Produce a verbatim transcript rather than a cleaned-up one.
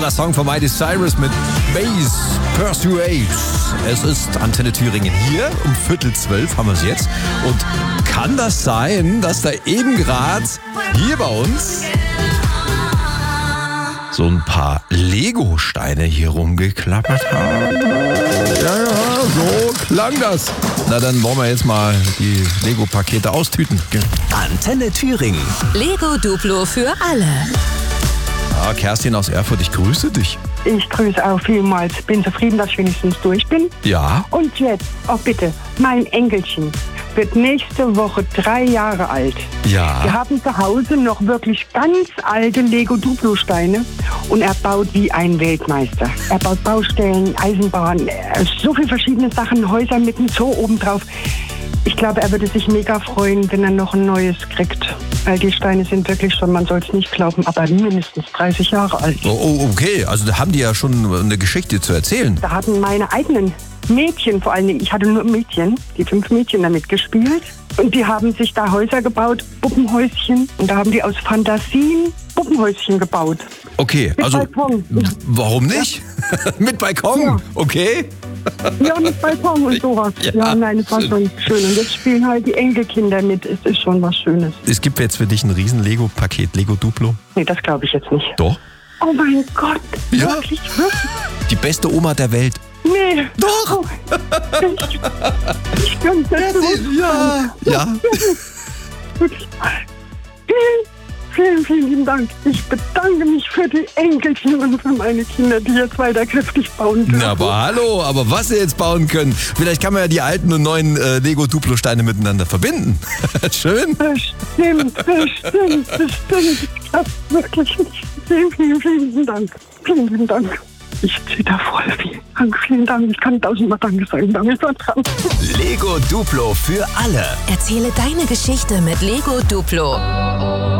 Neuer Song von Miley Cyrus mit Bass Persuade. Es ist Antenne Thüringen hier. Um Viertel zwölf haben wir es jetzt. Und kann das sein, dass da eben gerade hier bei uns so ein paar Lego-Steine hier rumgeklappert haben? Ja, ja, so klang das. Na, dann wollen wir jetzt mal die Lego-Pakete austüten. Antenne Thüringen. Lego Duplo für alle. Ja, Kerstin aus Erfurt, ich grüße dich. Ich grüße auch vielmals. Bin zufrieden, dass ich wenigstens durch bin. Ja. Und jetzt, oh bitte, mein Enkelchen wird nächste Woche drei Jahre alt. Ja. Wir haben zu Hause noch wirklich ganz alte Lego-Duplo-Steine und er baut wie ein Weltmeister. Er baut Baustellen, Eisenbahnen, äh, so viele verschiedene Sachen, Häuser mit einem Zoo obendrauf. Ich glaube, er würde sich mega freuen, wenn er noch ein neues kriegt. Weil die Steine sind wirklich schon, man soll es nicht glauben, aber mindestens dreißig Jahre alt. Oh, oh, okay, also da haben die ja schon eine Geschichte zu erzählen. Da hatten meine eigenen Mädchen, vor allen Dingen, ich hatte nur Mädchen, die fünf Mädchen damit gespielt. Und die haben sich da Häuser gebaut, Puppenhäuschen. Und da haben die aus Fantasien Puppenhäuschen gebaut. Okay, Mit also Balkon. warum nicht? Mit Balkon, Ja. okay. Ja, mit Balkon und sowas. Ja, Ja, nein, es war schon schön. Und jetzt spielen halt die Enkelkinder mit. Es ist schon was Schönes. Es gibt jetzt für dich ein riesen Lego-Paket, Lego Duplo. Nee, das glaube ich jetzt nicht. Doch. Oh mein Gott. Ja. Wirklich, wirklich? Die beste Oma der Welt. Nee. Doch. Oh, ich ich könnte das so Ja. Ja. Wirklich. Vielen, vielen, vielen lieben Dank. Ich bedanke mich für die Enkelchen und für meine Kinder, die jetzt weiter kräftig bauen können. Na, aber hallo, aber was sie jetzt bauen können. Vielleicht kann man ja die alten und neuen äh, Lego-Duplo-Steine miteinander verbinden. Schön. Bestimmt, bestimmt, bestimmt. Ich glaube wirklich nicht. Vielen, vielen, vielen lieben Dank. Vielen lieben Dank. Ich zitter voll. Vielen Dank, vielen Dank. Ich kann tausendmal Danke sagen. Da bin ich so dran. Lego Duplo für alle. Erzähle deine Geschichte mit Lego Duplo.